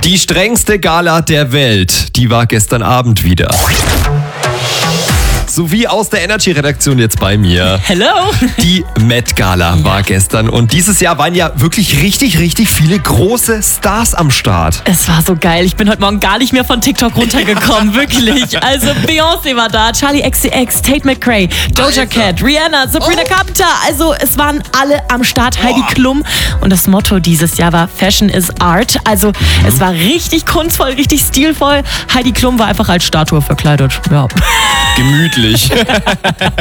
Die strengste Gala der Welt, die war gestern Abend wieder. Sowie aus der Energy-Redaktion jetzt bei mir. Hello. Die Met Gala war gestern und dieses Jahr waren ja wirklich richtig viele große Stars am Start. Es war so geil. Ich bin heute Morgen gar nicht mehr von TikTok runtergekommen, wirklich. Also Beyoncé war da, Charli XCX, Tate McRae, Doja Cat, Rihanna, Sabrina Carpenter. Also es waren alle am Start. Heidi Klum. Und das Motto dieses Jahr war Fashion is Art. Also es war richtig kunstvoll, richtig stilvoll. Heidi Klum war einfach als Statue verkleidet. Ja. Gemütlich.